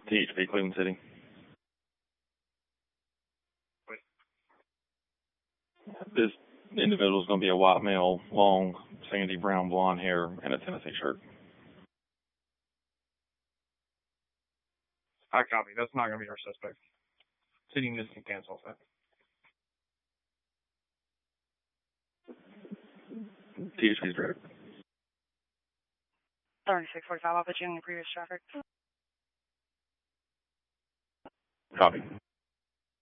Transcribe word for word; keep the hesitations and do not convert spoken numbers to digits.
T H P Cleveland City. This individual is going to be a white male, long, sandy brown blonde hair, and a Tennessee shirt. I copy. That's not going to be our suspect. City needs to cancel that. T H P's direct. thirty-six forty-five, I'll put you in your previous traffic. Copy.